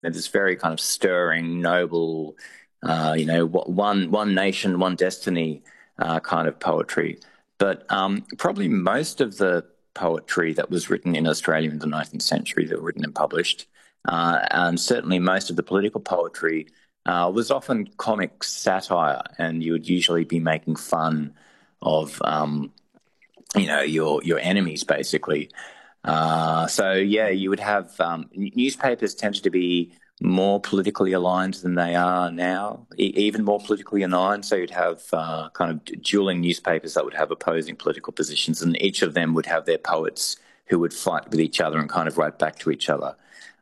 this very kind of stirring, noble, one nation, one destiny kind of poetry. But probably most of the poetry that was written in Australia in the 19th century that were written and published, and certainly most of the political poetry was often comic satire, and you would usually be making fun of, your enemies, basically. You would have newspapers tended to be more politically aligned than they are now, even more politically aligned. So you'd have kind of dueling newspapers that would have opposing political positions, and each of them would have their poets who would fight with each other and kind of write back to each other.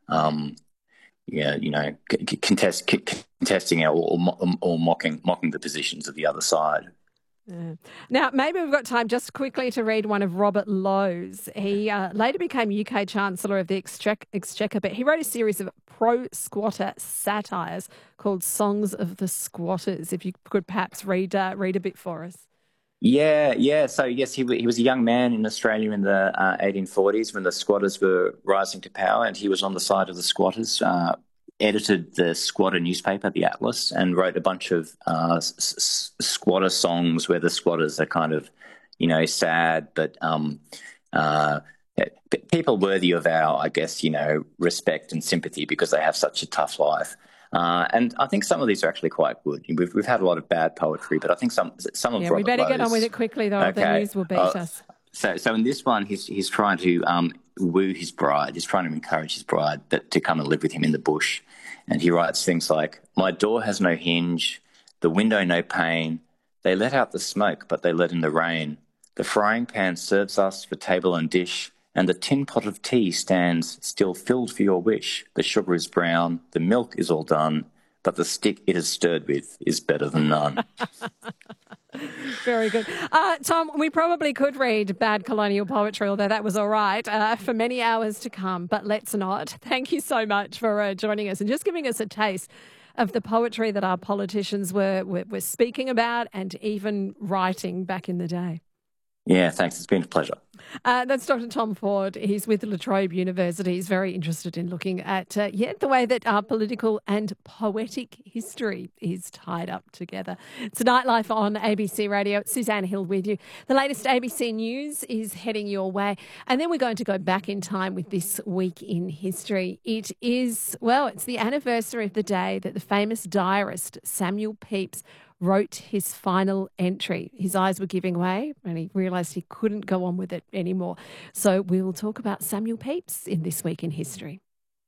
Contesting or mocking the positions of the other side. Yeah. Now, maybe we've got time just quickly to read one of Robert Lowe's. He later became UK Chancellor of the Exchequer, but he wrote a series of pro-squatter satires called Songs of the Squatters. If you could perhaps read a bit for us. Yeah. So, yes, he was a young man in Australia in the 1840s when the squatters were rising to power, and he was on the side of the squatters, edited the squatter newspaper, The Atlas, and wrote a bunch of squatter songs where the squatters are kind of, sad, but people worthy of our, I guess, respect and sympathy because they have such a tough life. And I think some of these are actually quite good. We've had a lot of bad poetry, but I think some of we better get on with it quickly, though. Okay. The news will beat us. So in this one, he's trying to woo his bride. He's trying to encourage his bride to come and live with him in the bush. And he writes things like, "My door has no hinge, the window no pane. They let out the smoke, but they let in the rain. The frying pan serves us for table and dish, and the tin pot of tea stands still filled for your wish. The sugar is brown, the milk is all done, but the stick it is stirred with is better than none." Very good. Tom, we probably could read bad colonial poetry, although that was all right, for many hours to come, but let's not. Thank you so much for joining us and just giving us a taste of the poetry that our politicians were speaking about and even writing back in the day. Yeah, thanks. It's been a pleasure. That's Dr. Tom Ford. He's with La Trobe University. He's very interested in looking at the way that our political and poetic history is tied up together. It's Nightlife on ABC Radio. It's Suzanne Hill with you. The latest ABC News is heading your way. And then we're going to go back in time with This Week in History. It is, it's the anniversary of the day that the famous diarist Samuel Pepys wrote his final entry. His eyes were giving way and he realised he couldn't go on with it anymore. So we'll talk about Samuel Pepys in This Week in History.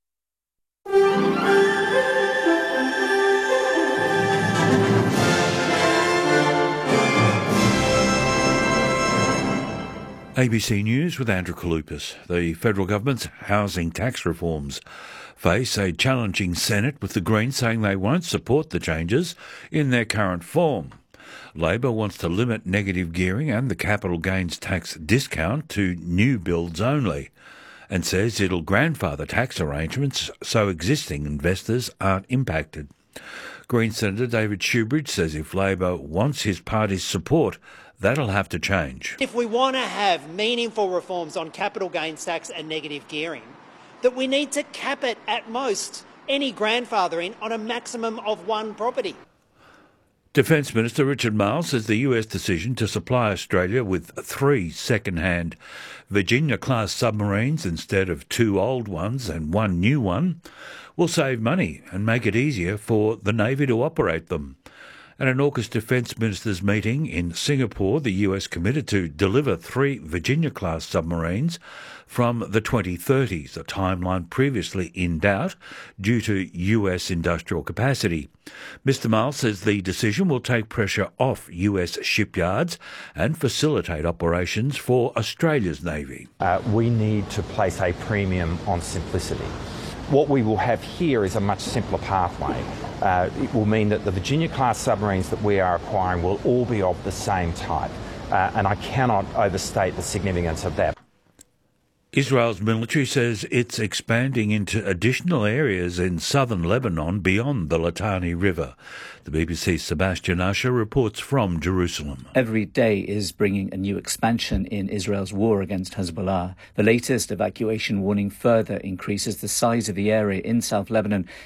ABC News with Andrew Kalupas. The federal government's housing tax reforms face a challenging Senate, with the Greens saying they won't support the changes in their current form. Labor wants to limit negative gearing and the capital gains tax discount to new builds only, and says it'll grandfather tax arrangements so existing investors aren't impacted. Green Senator David Shoebridge says if Labor wants his party's support, that'll have to change. If we want to have meaningful reforms on capital gains tax and negative gearing, that we need to cap it at most, any grandfathering, on a maximum of one property. Defence Minister Richard Marles says the US decision to supply Australia with 3 second-hand Virginia-class submarines instead of 2 old ones and 1 new one will save money and make it easier for the Navy to operate them. At an AUKUS Defence Ministers meeting in Singapore, the US committed to deliver 3 Virginia-class submarines from the 2030s, a timeline previously in doubt due to US industrial capacity. Mr Marles says the decision will take pressure off US shipyards and facilitate operations for Australia's Navy. We need to place a premium on simplicity. What we will have here is a much simpler pathway. It will mean that the Virginia-class submarines that we are acquiring will all be of the same type, and I cannot overstate the significance of that. Israel's military says it's expanding into additional areas in southern Lebanon beyond the Litani River. The BBC's Sebastian Usher reports from Jerusalem. Every day is bringing a new expansion in Israel's war against Hezbollah. The latest evacuation warning further increases the size of the area in South Lebanon